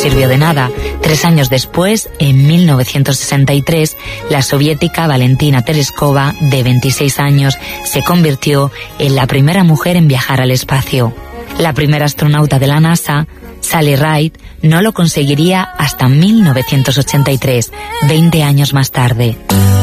sirvió de nada. 3 años después, en 1963, la soviética Valentina Tereskova, de 26 años, se convirtió en la primera mujer en viajar al espacio. La primera astronauta de la NASA, Sally Ride, no lo conseguiría hasta 1983, 20 años más tarde.